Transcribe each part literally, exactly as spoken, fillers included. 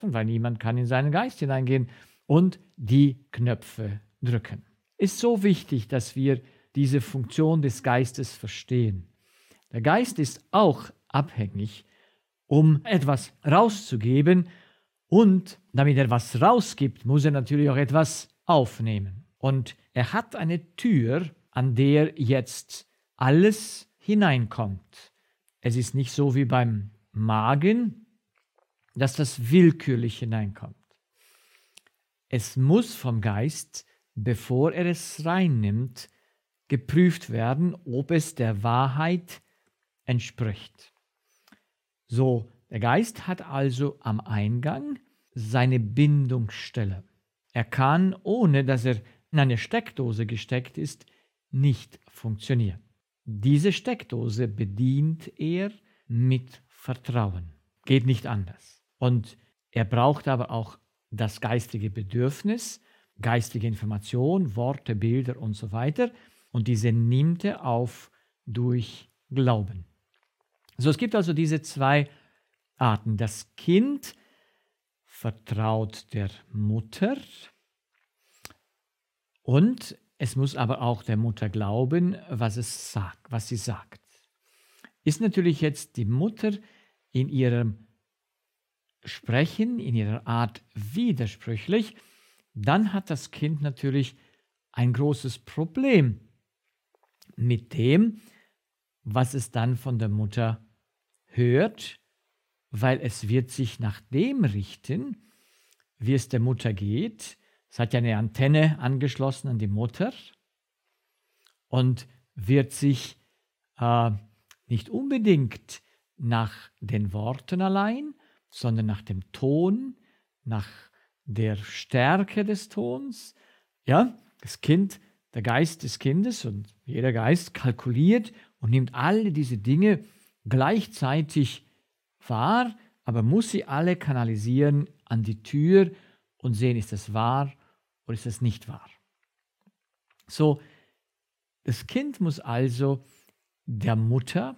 weil niemand kann in seinen Geist hineingehen und die Knöpfe drücken. Ist so wichtig, dass wir diese Funktion des Geistes verstehen. Der Geist ist auch abhängig, um etwas rauszugeben, und damit er was rausgibt, muss er natürlich auch etwas aufnehmen. Und er hat eine Tür, an der jetzt alles hineinkommt. Es ist nicht so wie beim Magen, dass das willkürlich hineinkommt. Es muss vom Geist, bevor er es reinnimmt, geprüft werden, ob es der Wahrheit entspricht. So, der Geist hat also am Eingang seine Bindungsstelle. Er kann, ohne dass er in eine Steckdose gesteckt ist, nicht funktionieren. Diese Steckdose bedient er mit Vertrauen. Geht nicht anders. Und er braucht aber auch das geistige Bedürfnis, geistige Information, Worte, Bilder und so weiter. Und diese nimmt er auf durch Glauben. So, es gibt also diese zwei Arten. Das Kind vertraut der Mutter und es muss aber auch der Mutter glauben, was es sagt, was sie sagt. Ist natürlich jetzt die Mutter in ihrem Sprechen, in ihrer Art widersprüchlich, dann hat das Kind natürlich ein großes Problem mit dem, was es dann von der Mutter hört, weil es wird sich nach dem richten, wie es der Mutter geht. Es hat ja eine Antenne angeschlossen an die Mutter und wird sich äh, nicht unbedingt nach den Worten allein, sondern nach dem Ton, nach der Stärke des Tons. Ja, das Kind, der Geist des Kindes und jeder Geist kalkuliert und nimmt alle diese Dinge gleichzeitig wahr, aber muss sie alle kanalisieren an die Tür und sehen, ist das wahr oder ist das nicht wahr. So, das Kind muss also der Mutter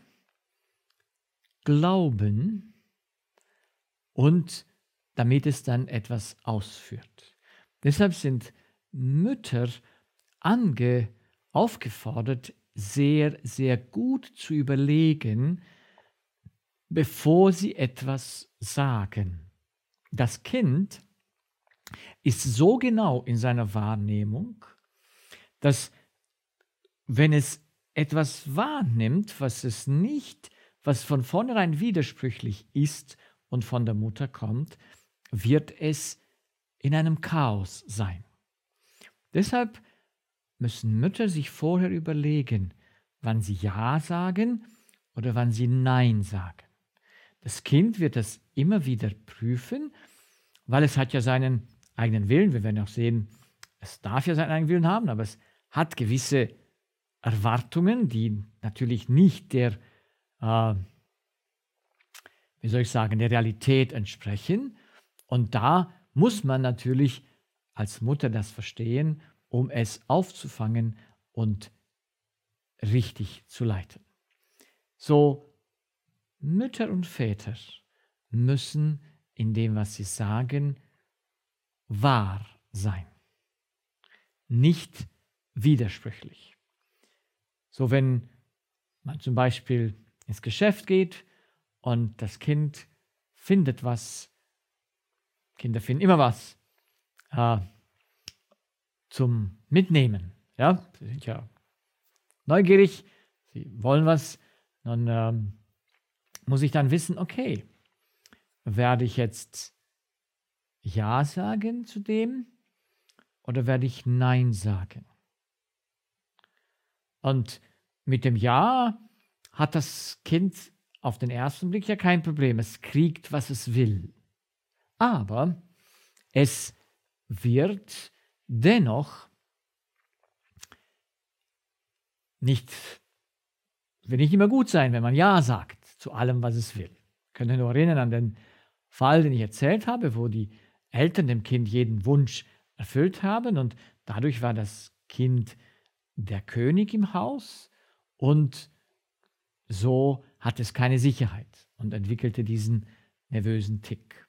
glauben und damit es dann etwas ausführt. Deshalb sind Mütter ange, aufgefordert, sehr, sehr gut zu überlegen, bevor sie etwas sagen. Das Kind ist so genau in seiner Wahrnehmung, dass wenn es etwas wahrnimmt, was es nicht, was von vornherein widersprüchlich ist und von der Mutter kommt, wird es in einem Chaos sein. Deshalb müssen Mütter sich vorher überlegen, wann sie Ja sagen oder wann sie Nein sagen. Das Kind wird das immer wieder prüfen, weil es hat ja seinen eigenen Willen. Wir werden auch sehen, es darf ja seinen eigenen Willen haben, aber es hat gewisse Erwartungen, die natürlich nicht der, äh, wie soll ich sagen, der Realität entsprechen. Und da muss man natürlich als Mutter das verstehen, um es aufzufangen und richtig zu leiten. So, Mütter und Väter müssen in dem, was sie sagen, wahr sein. Nicht widersprüchlich. So, wenn man zum Beispiel ins Geschäft geht und das Kind findet was, Kinder finden immer was äh, zum Mitnehmen. Ja, sie sind ja neugierig, sie wollen was, dann ähm, muss ich dann wissen, okay, werde ich jetzt Ja sagen zu dem oder werde ich Nein sagen? Und mit dem Ja hat das Kind auf den ersten Blick ja kein Problem. Es kriegt, was es will. Aber es wird dennoch nicht, wird nicht immer gut sein, wenn man Ja sagt zu allem, was es will. Ich kann mich nur erinnern an den Fall, den ich erzählt habe, wo die Eltern dem Kind jeden Wunsch erfüllt haben und dadurch war das Kind der König im Haus und so hat es keine Sicherheit und entwickelte diesen nervösen Tick.